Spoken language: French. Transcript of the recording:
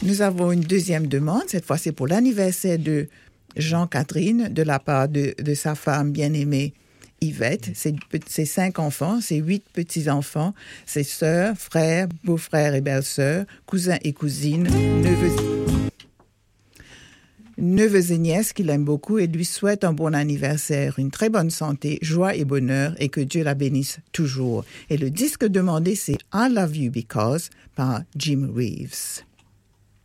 Nous avons une deuxième demande. Cette fois, c'est pour l'anniversaire de Jean-Catherine de la part de sa femme bien-aimée Yvette. C'est 5 enfants, c'est 8 petits-enfants, c'est sœurs, frères, beaux-frères et belles-sœurs, cousins et cousines, neveux et nièces qu'il aime beaucoup et lui souhaite un bon anniversaire, une très bonne santé, joie et bonheur et que Dieu la bénisse toujours. Et le disque demandé, c'est I Love You Because par Jim Reeves.